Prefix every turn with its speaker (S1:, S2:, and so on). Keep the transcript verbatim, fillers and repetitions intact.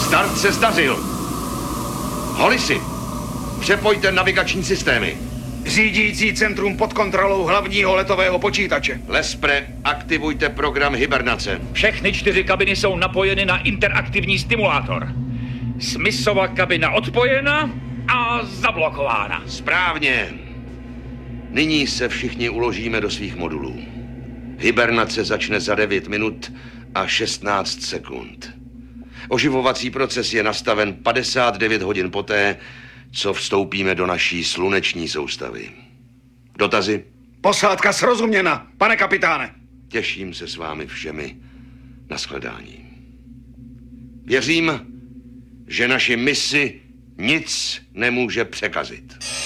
S1: Start se zdařil. Holisi, přepojte navigační systémy.
S2: Řídící centrum pod kontrolou hlavního letového počítače.
S1: Lespre, aktivujte program hibernace.
S3: Všechny čtyři kabiny jsou napojeny na interaktivní stimulátor. Smithsova kabina odpojena a zablokována.
S1: Správně. Nyní se všichni uložíme do svých modulů. Hibernace začne za devět minut a šestnáct sekund. Oživovací proces je nastaven padesát devět hodin poté, co vstoupíme do naší sluneční soustavy. Dotazy?
S2: Posádka srozuměna, pane kapitáne.
S1: Těším se s vámi všemi. Nashledání. Věřím, že naši misi nic nemůže překazit.